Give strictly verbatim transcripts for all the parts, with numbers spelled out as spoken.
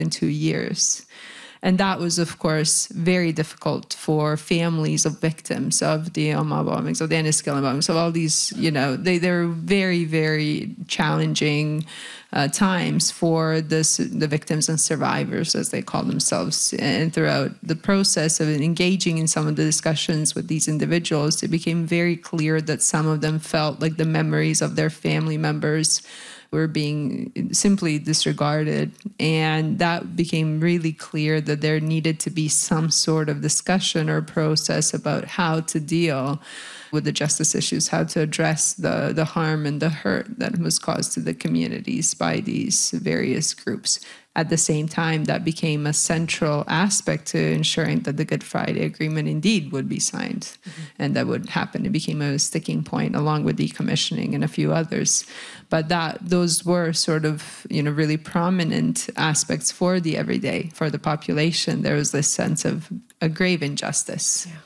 in two years. And that was, of course, very difficult for families of victims of the Omagh bombings, of the Enniskillen bombings, of all these, you know, they, they're very, very challenging uh, times for this, the victims and survivors, as they call themselves. And throughout the process of engaging in some of the discussions with these individuals, it became very clear that some of them felt like the memories of their family members were being simply disregarded. And that became really clear that there needed to be some sort of discussion or process about how to deal with the justice issues, how to address the, the harm and the hurt that was caused to the communities by these various groups. At the same time, that became a central aspect to ensuring that the Good Friday Agreement indeed would be signed, mm-hmm. and that would happen. It became a sticking point along with decommissioning and a few others. But that those were sort of, you know, really prominent aspects for the everyday, for the population. There was this sense of a grave injustice. Yeah.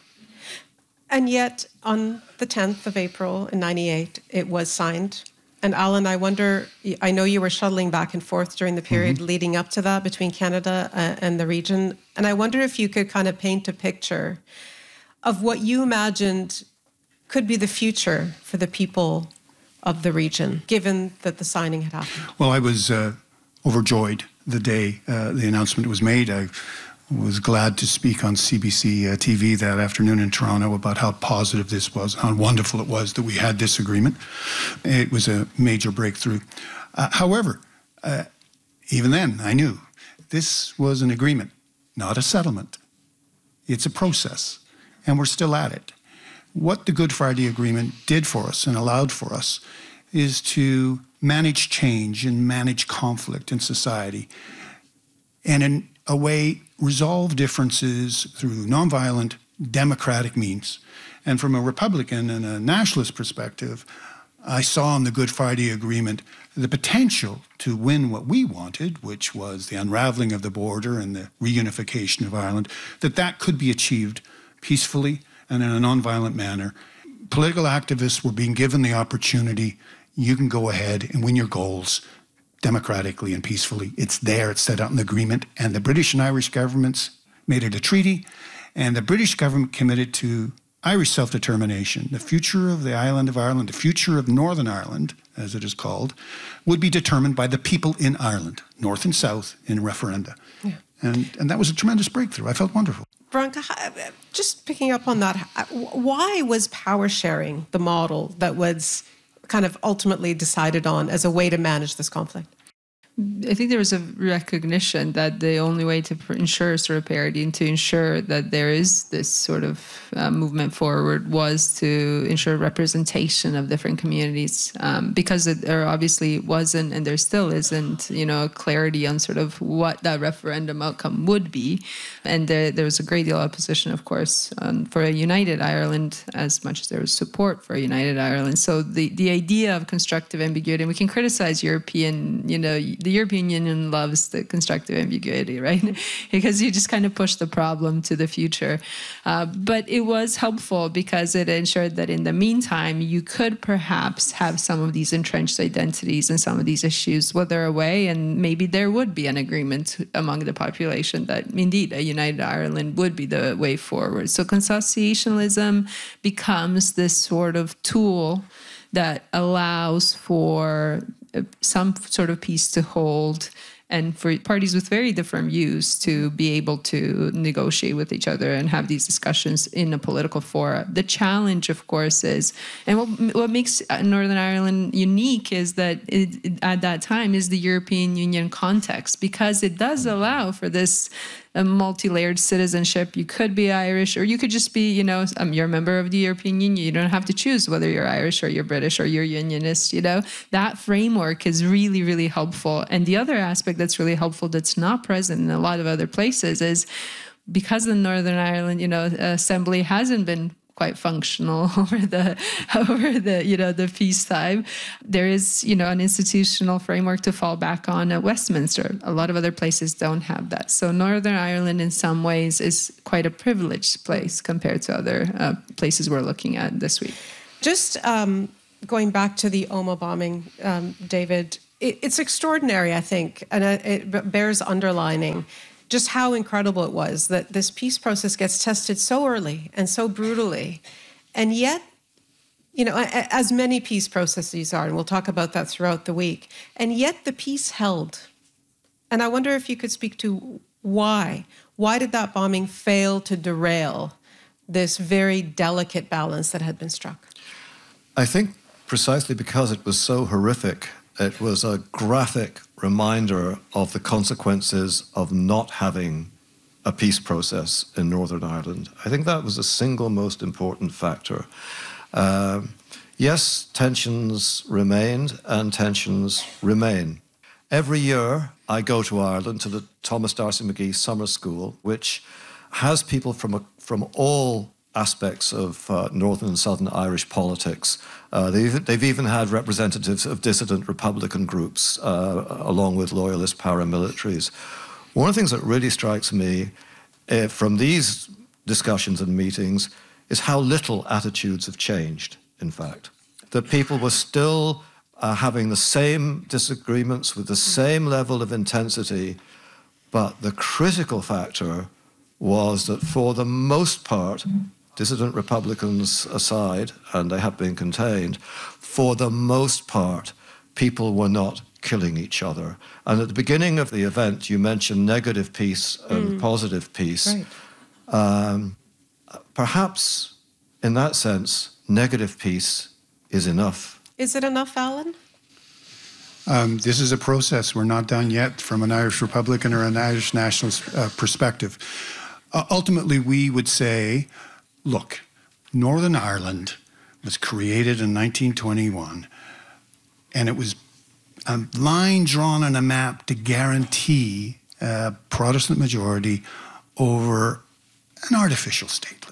And yet, on the tenth of April in ninety-eight, it was signed. And Alan, I wonder, I know you were shuttling back and forth during the period mm-hmm. leading up to that between Canada uh, and the region. And I wonder if you could kind of paint a picture of what you imagined could be the future for the people of the region, given that the signing had happened. Well, I was uh, overjoyed the day uh, the announcement was made. I was glad to speak on C B C uh, T V that afternoon in Toronto about how positive this was, how wonderful it was that we had this agreement. It was a major breakthrough. Uh, however, uh, even then, I knew this was an agreement, not a settlement. It's a process, and we're still at it. What the Good Friday Agreement did for us and allowed for us is to manage change and manage conflict in society, and in a way resolve differences through nonviolent, democratic means. And from a Republican and a nationalist perspective, I saw in the Good Friday Agreement the potential to win what we wanted, which was the unraveling of the border and the reunification of Ireland, that that could be achieved peacefully and in a nonviolent manner. Political activists were being given the opportunity. You can go ahead and win your goals democratically and peacefully. It's there, it's set out in the agreement, and the British and Irish governments made it a treaty, and the British government committed to Irish self-determination. The future of the island of Ireland, the future of Northern Ireland, as it is called, would be determined by the people in Ireland, North and South, in referenda. Yeah. And, and that was a tremendous breakthrough. I felt wonderful. Veronica, just picking up on that, why was power sharing the model that was kind of ultimately decided on as a way to manage this conflict? I think there was a recognition that the only way to ensure sort of parity and to ensure that there is this sort of uh, movement forward was to ensure representation of different communities, um, because it, there obviously wasn't, and there still isn't, you know, clarity on sort of what that referendum outcome would be. And there, there was a great deal of opposition, of course, um, for a united Ireland, as much as there was support for a united Ireland. So the, the idea of constructive ambiguity, and we can criticize European, you know, the European Union loves the constructive ambiguity, right? Because you just kind of push the problem to the future. Uh, but it was helpful because it ensured that in the meantime, you could perhaps have some of these entrenched identities and some of these issues wither away, and maybe there would be an agreement among the population that indeed a united Ireland would be the way forward. So consociationalism becomes this sort of tool that allows for some sort of peace to hold, and for parties with very different views to be able to negotiate with each other and have these discussions in a political forum. The challenge, of course, is, and what, what makes Northern Ireland unique is that it, it, at that time is the European Union context, because it does allow for this a multi-layered citizenship. You could be Irish, or you could just be, you know, um, you're a member of the European Union. You don't have to choose whether you're Irish or you're British or you're Unionist, you know. That framework is really, really helpful. And the other aspect that's really helpful that's not present in a lot of other places is because the Northern Ireland, you know, Assembly hasn't been quite functional over the over the you know the peacetime. There is you know an institutional framework to fall back on at Westminster. A lot of other places don't have that. So Northern Ireland, in some ways, is quite a privileged place compared to other uh, places we're looking at this week. Just um, going back to the Omagh bombing, um, David. it, it's extraordinary, I think, and it bears underlining just how incredible it was that this peace process gets tested so early and so brutally. And yet, you know, as many peace processes are, and we'll talk about that throughout the week, and yet the peace held. And I wonder if you could speak to why. Why did that bombing fail to derail this very delicate balance that had been struck? I think precisely because it was so horrific, it was a graphic reminder of the consequences of not having a peace process in Northern Ireland. I think that was the single most important factor. Uh, yes, tensions remained and tensions remain. Every year I go to Ireland, to the Thomas D'Arcy McGee Summer School, which has people from, a, from all aspects of uh, Northern and Southern Irish politics. Uh, they've, they've even had representatives of dissident Republican groups, uh, along with loyalist paramilitaries. One of the things that really strikes me uh, from these discussions and meetings is how little attitudes have changed, in fact. That people were still uh, having the same disagreements with the same level of intensity, but the critical factor was that for the most part, dissident Republicans aside, and they have been contained, for the most part, people were not killing each other. And at the beginning of the event, you mentioned negative peace and mm. positive peace. Right. Um, perhaps, in that sense, negative peace is enough. Is it enough, Alan? Um, this is a process. We're not done yet from an Irish Republican or an Irish nationalist uh, perspective. Uh, ultimately, we would say, look, Northern Ireland was created in nineteen twenty-one, and it was a line drawn on a map to guarantee a Protestant majority over an artificial statelet.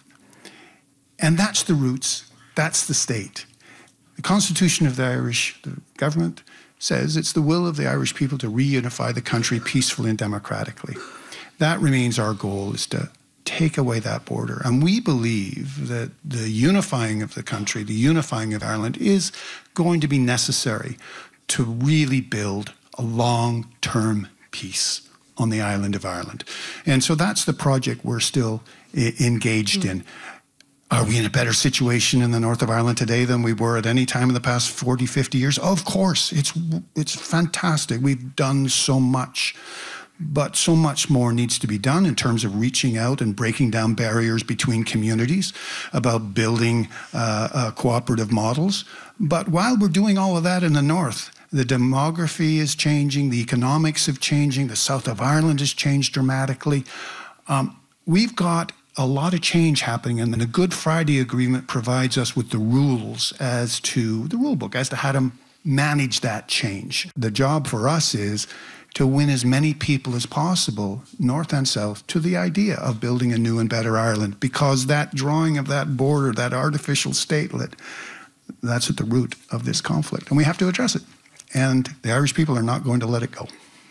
And that's the roots, that's the state. The Constitution of the Irish the government says it's the will of the Irish people to reunify the country peacefully and democratically. That remains our goal, is to take away that border. And we believe that the unifying of the country, the unifying of Ireland, is going to be necessary to really build a long-term peace on the island of Ireland. And so that's the project we're still I- engaged mm. in. Are we in a better situation in the north of Ireland today than we were at any time in the past forty, fifty years? Of course, it's it's fantastic. We've done so much. But so much more needs to be done in terms of reaching out and breaking down barriers between communities, about building uh, uh, cooperative models. But while we're doing all of that in the north, the demography is changing, the economics are changing, the south of Ireland has changed dramatically. Um, we've got a lot of change happening, and the Good Friday Agreement provides us with the rules as to, the rule book, as to how to manage that change. The job for us is to win as many people as possible, north and south, to the idea of building a new and better Ireland, because that drawing of that border, that artificial statelet, that's at the root of this conflict, and we have to address it. And the Irish people are not going to let it go.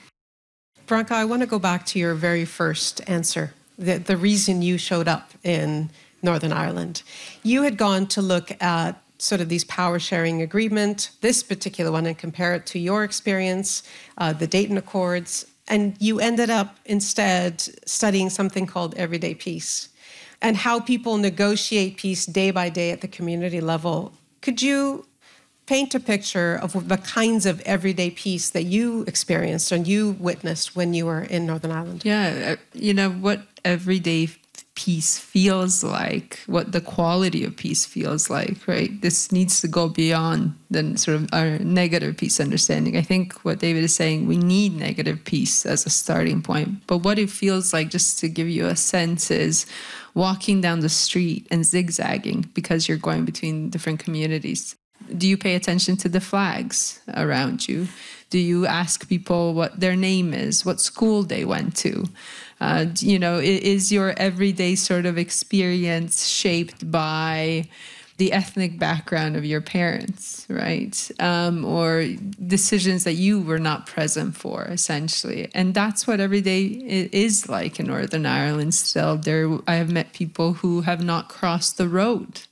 Branka, I want to go back to your very first answer, the, the reason you showed up in Northern Ireland. You had gone to look at sort of these power sharing agreement, this particular one, and compare it to your experience, uh, the Dayton Accords, and you ended up instead studying something called everyday peace and how people negotiate peace day by day at the community level. Could you paint a picture of the kinds of everyday peace that you experienced and you witnessed when you were in Northern Ireland? Yeah, you know, what everyday peace feels like, what the quality of peace feels like, right? This needs to go beyond the sort of our negative peace understanding. I think what David is saying, we need negative peace as a starting point. But what it feels like, just to give you a sense, is walking down the street and zigzagging because you're going between different communities. Do you pay attention to the flags around you? Do you ask people what their name is, what school they went to? Uh, you know, is your everyday sort of experience shaped by the ethnic background of your parents, right? Um, or decisions that you were not present for, essentially. And that's what every day is like in Northern Ireland still. There, I have met people who have not crossed the road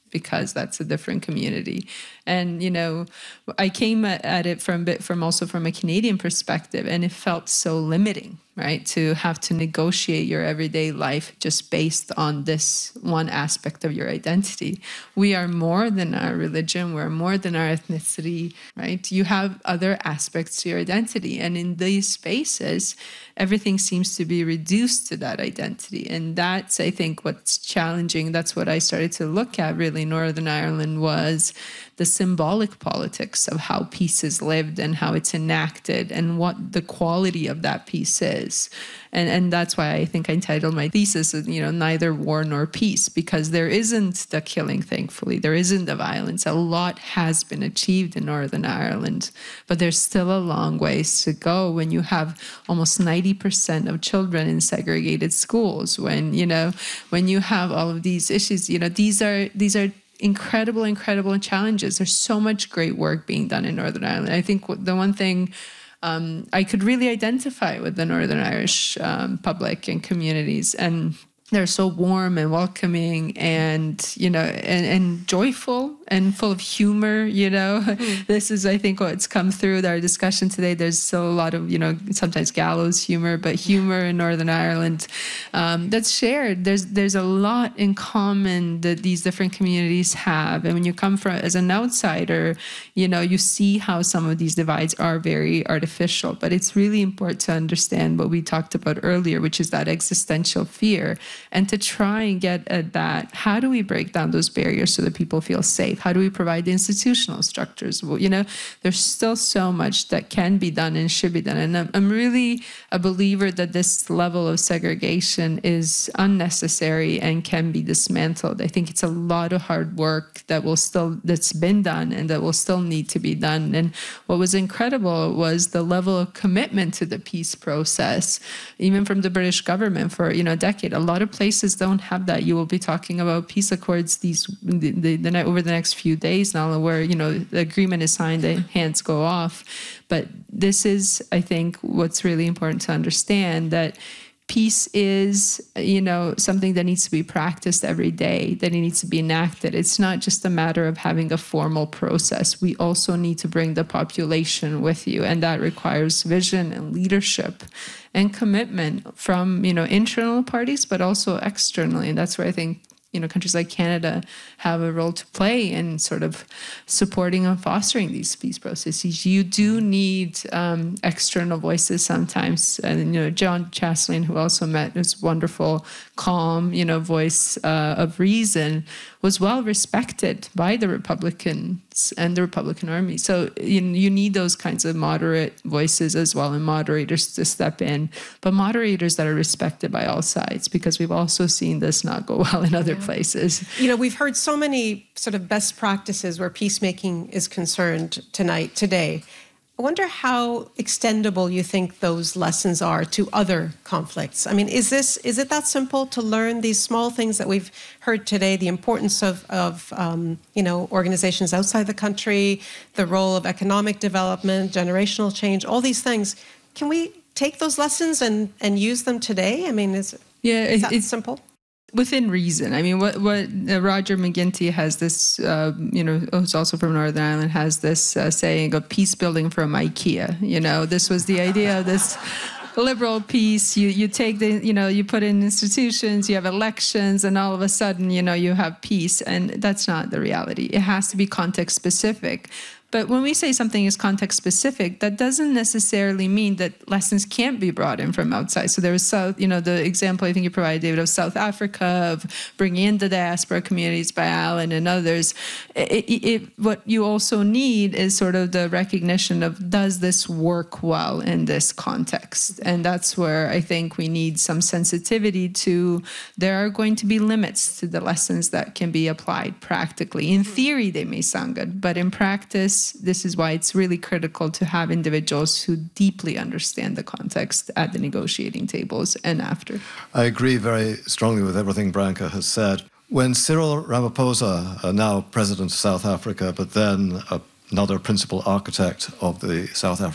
because that's a different community. And, you know, I came at it from a bit from also from a Canadian perspective, and it felt so limiting, right? To have to negotiate your everyday life just based on this one aspect of your identity. We are more than our religion. We're more than our ethnicity, right? You have other aspects to your identity. And in these spaces, everything seems to be reduced to that identity. And that's, I think, what's challenging. That's what I started to look at, really, Northern Ireland, was the symbolic politics of how peace is lived and how it's enacted and what the quality of that peace is. And and that's why I think I entitled my thesis, you know, Neither War Nor Peace, because there isn't the killing, thankfully. There isn't the violence. A lot has been achieved in Northern Ireland, but there's still a long ways to go when you have almost ninety percent of children in segregated schools, when, you know, when you have all of these issues. You know, these are these are incredible, incredible challenges. There's so much great work being done in Northern Ireland. I think the one thing um, I could really identify with the Northern Irish um, public and communities, and they're so warm and welcoming and, you know, and, and joyful and full of humor, you know. Mm. This is, I think, what's come through our discussion today. There's still a lot of, you know, sometimes gallows humor, but humor in Northern Ireland um, that's shared. There's there's a lot in common that these different communities have. And when you come from as an outsider, you know, you see how some of these divides are very artificial. But it's really important to understand what we talked about earlier, which is that existential fear. And to try and get at that, how do we break down those barriers so that people feel safe? How do we provide the institutional structures? Well, you know, there's still so much that can be done and should be done. And I'm, I'm really a believer that this level of segregation is unnecessary and can be dismantled. I think it's a lot of hard work that will still, that's been done and that will still need to be done. And what was incredible was the level of commitment to the peace process, even from the British government for, you know, a decade. A lot of places don't have that. You will be talking about peace accords these the, the, the over the next few days now, where, you know, the agreement is signed, the hands go off. But this is, I think, what's really important to understand, that peace is, you know, something that needs to be practiced every day, that it needs to be enacted. It's not just a matter of having a formal process. We also need to bring the population with you, and that requires vision and leadership and commitment from, you know, internal parties, but also externally. And that's where I think, you know, countries like Canada have a role to play in sort of supporting and fostering these peace processes. You do need um, external voices sometimes. And, you know, John Chasleen, who also met this wonderful, calm, you know, voice uh, of reason, was well respected by the Republicans and the Republican Army. So you, you need those kinds of moderate voices as well, and moderators to step in, but moderators that are respected by all sides, because we've also seen this not go well in other yeah. places. You know, we've heard so many sort of best practices where peacemaking is concerned tonight, today. I wonder how extendable you think those lessons are to other conflicts. I mean, is this is it that simple to learn these small things that we've heard today, the importance of, of um, you know, organizations outside the country, the role of economic development, generational change, all these things. Can we take those lessons and, and use them today? I mean, is, yeah, is that it's simple? Within reason. I mean, what what uh, Roger McGinty has this, uh, you know, who's also from Northern Ireland, has this uh, saying of peace building from IKEA. You know, this was the idea of this liberal peace. You you take the, you know, you put in institutions, you have elections, and all of a sudden, you know, you have peace. And that's not the reality. It has to be context specific. But when we say something is context specific, that doesn't necessarily mean that lessons can't be brought in from outside. So there was South, you know, the example I think you provided, David, of South Africa, of bringing in the diaspora communities by Alan and others. It, it, it, what you also need is sort of the recognition of, does this work well in this context? And that's where I think we need some sensitivity to, there are going to be limits to the lessons that can be applied practically. In theory, they may sound good, but in practice, this is why it's really critical to have individuals who deeply understand the context at the negotiating tables and after. I agree very strongly with everything Branka has said. When Cyril Ramaphosa, uh, now president of South Africa, but then uh, another principal architect of the South African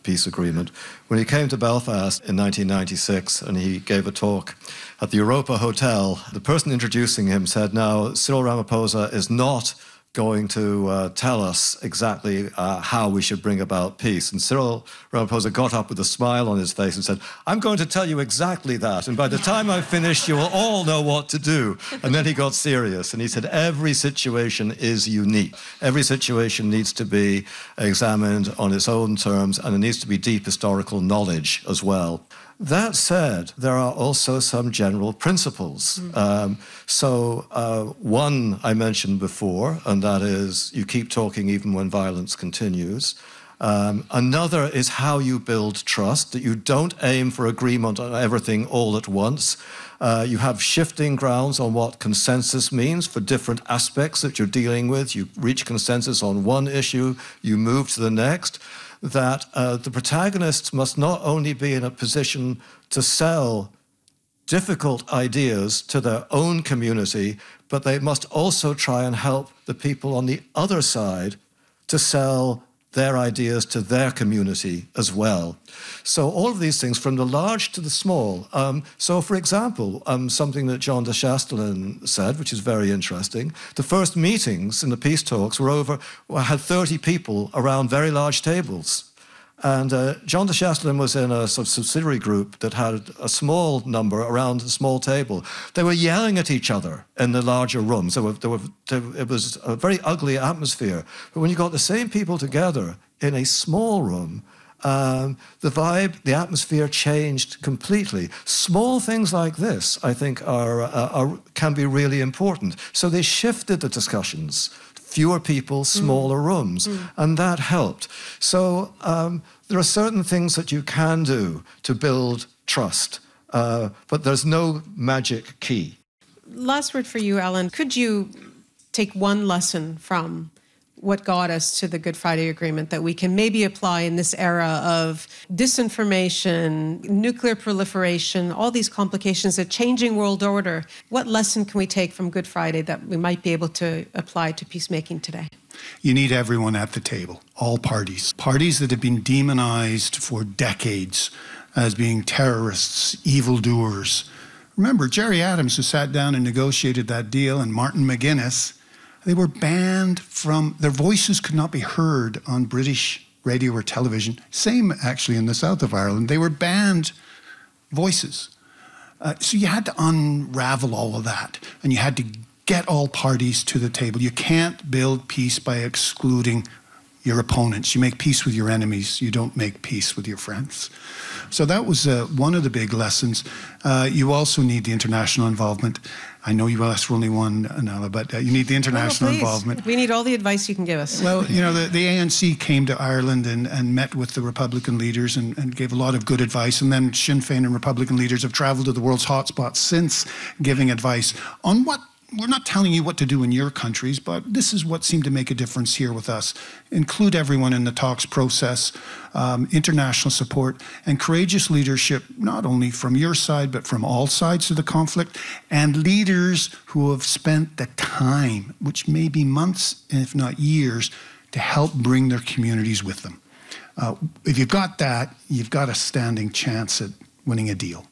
peace agreement. When he came to Belfast in nineteen ninety-six and he gave a talk at the Europa Hotel, the person introducing him said, now, Cyril Ramaphosa is not going to uh, tell us exactly uh, how we should bring about peace. And Cyril Ramaphosa got up with a smile on his face and said, I'm going to tell you exactly that. And by the time I've finished, you will all know what to do. And then he got serious and he said, every situation is unique. Every situation needs to be examined on its own terms, and it needs to be deep historical knowledge as well. That said, there are also some general principles. Mm. Um, so uh, one I mentioned before, and that is you keep talking even when violence continues. Um, another is how you build trust, that you don't aim for agreement on everything all at once. Uh, you have shifting grounds on what consensus means for different aspects that you're dealing with. You reach consensus on one issue, you move to the next. That uh, the protagonists must not only be in a position to sell difficult ideas to their own community, but they must also try and help the people on the other side to sell their ideas to their community as well. So all of these things, from the large to the small. Um, so, for example, um, something that John de Chastelain said, which is very interesting, the first meetings in the peace talks were over, well, had thirty people around very large tables. And uh, John de Chastelain was in a sort of subsidiary group that had a small number around a small table. They were yelling at each other in the larger rooms. There were, there were, there, it was a very ugly atmosphere. But when you got the same people together in a small room, um, the vibe, the atmosphere changed completely. Small things like this, I think, are, uh, are can be really important. So they shifted the discussions. Fewer people, smaller mm. rooms, mm. and that helped. So um, there are certain things that you can do to build trust, uh, but there's no magic key. Last word for you, Alan. Could you take one lesson from what got us to the Good Friday Agreement that we can maybe apply in this era of disinformation, nuclear proliferation, all these complications, a changing world order? What lesson can we take from Good Friday that we might be able to apply to peacemaking today? You need everyone at the table, all parties. Parties that have been demonized for decades as being terrorists, evildoers. Remember, Gerry Adams, who sat down and negotiated that deal, and Martin McGuinness, they were banned from, their voices could not be heard on British radio or television. Same, actually, in the south of Ireland. They were banned voices. Uh, so you had to unravel all of that, and you had to get all parties to the table. You can't build peace by excluding your opponents. You make peace with your enemies. You don't make peace with your friends. So that was uh, one of the big lessons. Uh, you also need the international involvement. I know you asked for only one, Nala, but uh, you need the international oh, involvement. We need all the advice you can give us. Well, you know, the, the A N C came to Ireland and, and met with the Republican leaders and, and gave a lot of good advice. And then Sinn Féin and Republican leaders have traveled to the world's hotspots since, giving advice on what, we're not telling you what to do in your countries, but this is what seemed to make a difference here with us. Include everyone in the talks process, um, international support, and courageous leadership, not only from your side, but from all sides of the conflict, and leaders who have spent the time, which may be months, if not years, to help bring their communities with them. Uh, if you've got that, you've got a standing chance at winning a deal.